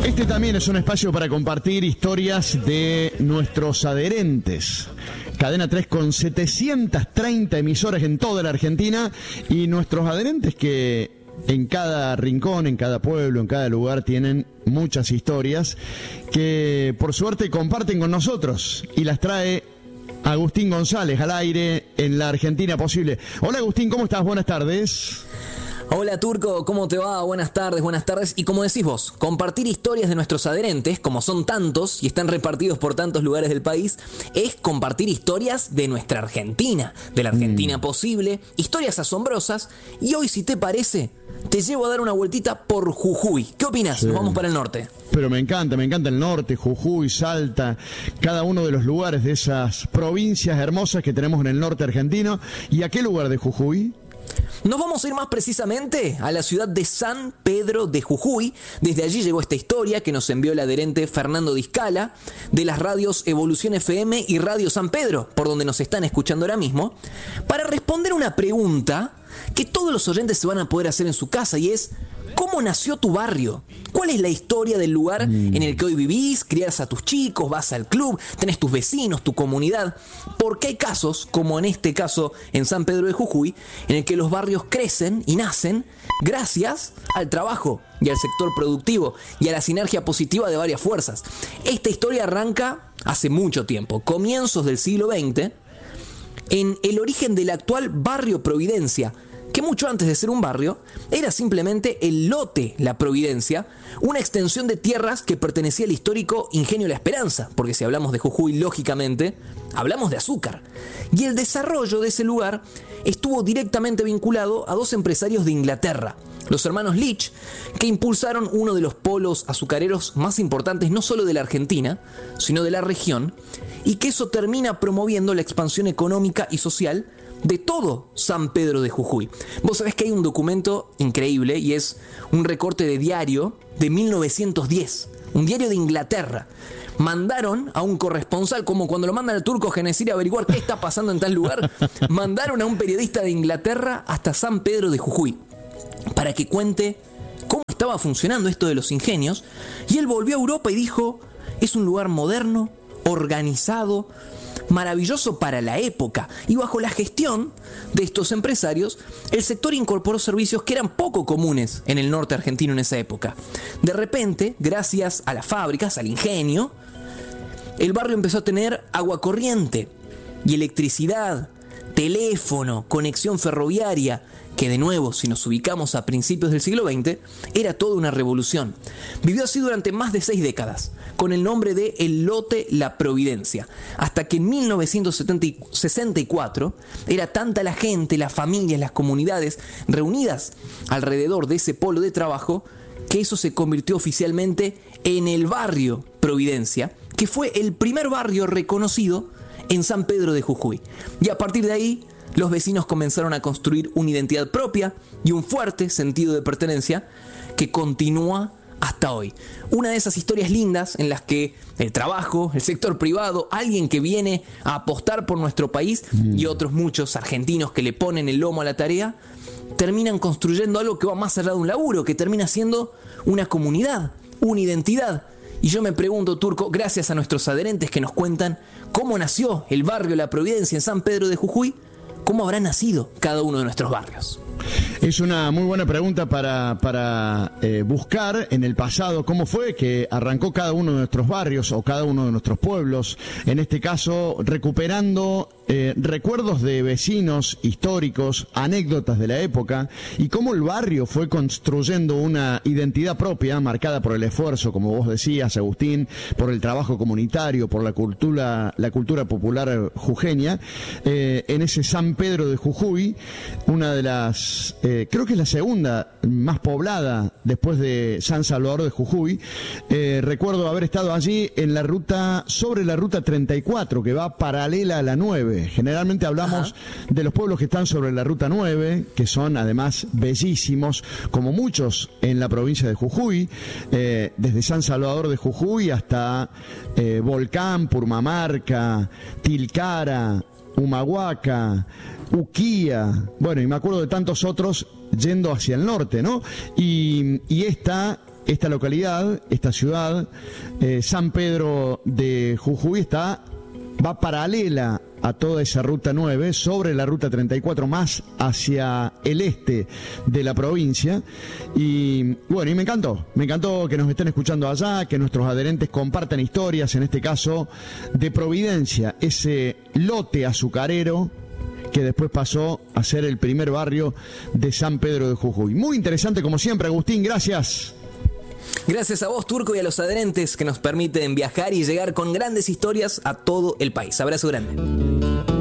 Este también es un espacio para compartir historias de nuestros adherentes. Cadena 3 con 730 emisoras en toda la Argentina y nuestros adherentes que en cada rincón, en cada pueblo, en cada lugar tienen muchas historias que por suerte comparten con nosotros y las trae Agustín González al aire en la Argentina Posible. Hola Agustín, ¿cómo estás? Buenas tardes. Hola Turco, ¿cómo te va? Buenas tardes. Y como decís vos, compartir historias de nuestros adherentes, como son tantos y están repartidos por tantos lugares del país, es compartir historias de nuestra Argentina, de la Argentina Posible, historias asombrosas. Y hoy, si te parece, te llevo a dar una vueltita por Jujuy. ¿Qué opinas? Sí. Nos vamos para el norte. Pero me encanta el norte, Jujuy, Salta, cada uno de los lugares de esas provincias hermosas que tenemos en el norte argentino. ¿Y a qué lugar de Jujuy? Nos vamos a ir más precisamente a la ciudad de San Pedro de Jujuy. Desde allí llegó esta historia que nos envió el adherente Fernando Discala de las radios Evolución FM y Radio San Pedro, por donde nos están escuchando ahora mismo, para responder una pregunta que todos los oyentes se van a poder hacer en su casa, y es: ¿cómo nació tu barrio? ¿Cuál es la historia del lugar en el que hoy vivís? Criás a tus chicos, vas al club, tenés tus vecinos, tu comunidad. Porque hay casos, como en este caso en San Pedro de Jujuy, en el que los barrios crecen y nacen gracias al trabajo y al sector productivo y a la sinergia positiva de varias fuerzas. Esta historia arranca hace mucho tiempo, comienzos del siglo XX, en el origen del actual barrio Providencia, que mucho antes de ser un barrio, era simplemente el lote La Providencia, una extensión de tierras que pertenecía al histórico Ingenio La Esperanza, porque si hablamos de Jujuy, lógicamente, hablamos de azúcar. Y el desarrollo de ese lugar estuvo directamente vinculado a dos empresarios de Inglaterra, los hermanos Leach, que impulsaron uno de los polos azucareros más importantes no solo de la Argentina, sino de la región, y que eso termina promoviendo la expansión económica y social de todo San Pedro de Jujuy. Vos sabés que hay un documento increíble y es un recorte de diario de 1910, un diario de Inglaterra. Mandaron a un corresponsal, como cuando lo mandan al turco Genesir a averiguar qué está pasando en tal lugar, mandaron a un periodista de Inglaterra hasta San Pedro de Jujuy para que cuente cómo estaba funcionando esto de los ingenios, y él volvió a Europa y dijo: es un lugar moderno, organizado, maravilloso para la época, y bajo la gestión de estos empresarios el sector incorporó servicios que eran poco comunes en el norte argentino en esa época. De repente, gracias a las fábricas, al ingenio, el barrio empezó a tener agua corriente y electricidad, teléfono, conexión ferroviaria, que de nuevo, si nos ubicamos a principios del siglo XX, era toda una revolución. Vivió así durante más de 6 décadas, con el nombre de el lote La Providencia, hasta que en 1964 era tanta la gente, las familias, las comunidades reunidas alrededor de ese polo de trabajo, que eso se convirtió oficialmente en el barrio Providencia, que fue el primer barrio reconocido en San Pedro de Jujuy. Y a partir de ahí, los vecinos comenzaron a construir una identidad propia y un fuerte sentido de pertenencia que continúa hasta hoy. Una de esas historias lindas en las que el trabajo, el sector privado, alguien que viene a apostar por nuestro país y otros muchos argentinos que le ponen el lomo a la tarea, terminan construyendo algo que va más allá de un laburo, que termina siendo una comunidad, una identidad. Y yo me pregunto, Turco, gracias a nuestros adherentes que nos cuentan cómo nació el barrio La Providencia en San Pedro de Jujuy, ¿cómo habrá nacido cada uno de nuestros barrios? Es una muy buena pregunta para buscar en el pasado cómo fue que arrancó cada uno de nuestros barrios o cada uno de nuestros pueblos, en este caso recuperando recuerdos de vecinos históricos, anécdotas de la época, y cómo el barrio fue construyendo una identidad propia marcada por el esfuerzo, como vos decías, Agustín, por el trabajo comunitario, por la cultura popular jujeña, en ese San Pedro de Jujuy, una de las, creo que es la segunda más poblada después de San Salvador de Jujuy. Recuerdo haber estado allí en la ruta, sobre la ruta 34, que va paralela a la 9. Generalmente hablamos de los pueblos que están sobre la ruta 9, que son además bellísimos, como muchos en la provincia de Jujuy, desde San Salvador de Jujuy hasta Volcán, Purmamarca, Tilcara, Humahuaca, Uquía, bueno, y me acuerdo de tantos otros yendo hacia el norte, ¿no? Y esta esta localidad, esta ciudad, San Pedro de Jujuy, va paralela a toda esa ruta 9, sobre la ruta 34, más hacia el este de la provincia. Y bueno, y me encantó que nos estén escuchando allá, que nuestros adherentes compartan historias, en este caso de Providencia, ese lote azucarero que después pasó a ser el primer barrio de San Pedro de Jujuy. Muy interesante como siempre, Agustín, gracias. Gracias a vos, Turco, y a los adherentes que nos permiten viajar y llegar con grandes historias a todo el país. Abrazo grande.